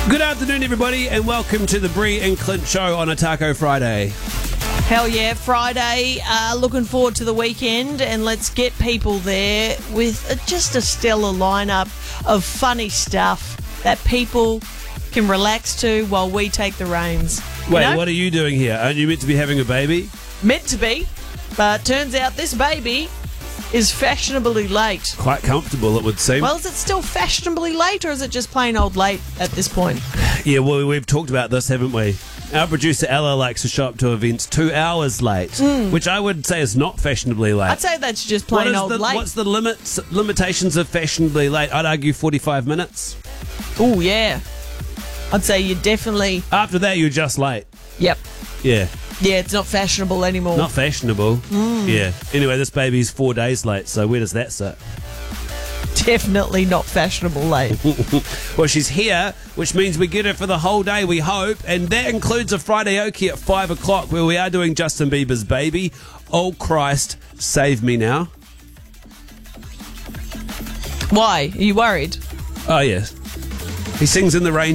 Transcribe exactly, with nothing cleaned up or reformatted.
Good afternoon, everybody, and welcome to the Bree and Clint Show on a Taco Friday. Hell yeah, Friday. Uh, looking forward to the weekend, and let's get people there with a, just a stellar lineup of funny stuff that people can relax to while we take the reins. You Wait, know? what are you doing here? Aren't you meant to be having a baby? Meant to be, but turns out this baby is fashionably late. Quite comfortable, it would seem. Well, is it still fashionably late, or is it just plain old late at this point? Yeah, well, we've talked about this, haven't we? Our producer Ella likes to show up to events two hours late, Mm. which I would say is not fashionably late. I'd say that's just What plain is old the, late. What's the limits, limitations of fashionably late? I'd argue forty-five minutes. Oh, yeah. I'd say you're definitely... After that, you're just late. Yep. Yeah, Yeah, it's not fashionable anymore. not fashionable. Mm. Yeah. Anyway, this baby's four days late, so where does that sit? Definitely not fashionable late. Well, she's here, which means we get her for the whole day, we hope. And that includes a Friday Okie at five o'clock, where we are doing Justin Bieber's Baby. Oh, Christ, save me now. Why? Are you worried? Oh, yes. He sings in the rain.